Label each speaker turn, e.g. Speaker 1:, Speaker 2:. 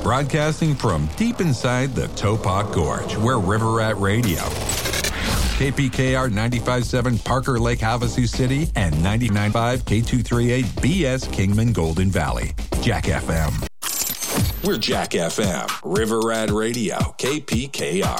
Speaker 1: Broadcasting from deep inside the Topop Gorge, where River Rat Radio. KPKR 95.7 Parker Lake, Havasu City, and 99.5 K238 BS Kingman Golden Valley. Jack FM. We're Jack FM, River Rat Radio, KPKR.